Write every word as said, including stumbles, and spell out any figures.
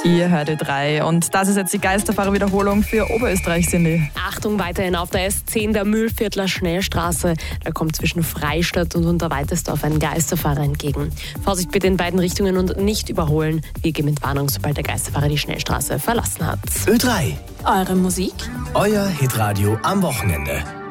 Ihr hört Ö drei und das ist jetzt die Geisterfahrer-Wiederholung für Oberösterreich, Cindy. Achtung, weiterhin auf der S zehn der Mühlviertler Schnellstraße. Da kommt zwischen Freistadt und Unterweitersdorf ein Geisterfahrer entgegen. Vorsicht bitte in beiden Richtungen und nicht überholen. Wir geben mit Warnung, sobald der Geisterfahrer die Schnellstraße verlassen hat. Ö drei. Eure Musik? Euer Hitradio am Wochenende.